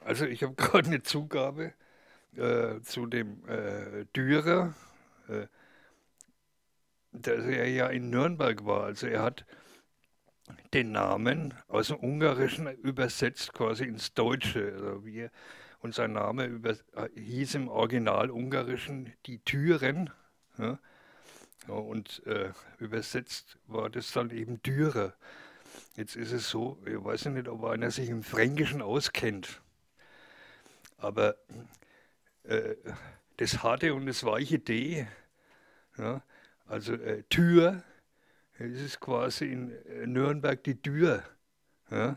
Also ich habe gerade eine Zugabe zu dem Dürer, äh, dass er ja in Nürnberg war. Also er hat den Namen aus dem Ungarischen übersetzt quasi ins Deutsche. Und sein Name hieß im Original Ungarischen die Türen. Ja? Ja, und übersetzt war das dann eben Dürer. Jetzt ist es so, ich weiß ja nicht, ob einer sich im Fränkischen auskennt, aber äh, das harte und das weiche D, ja, also Tür, das ist quasi in Nürnberg die Tür. Ja.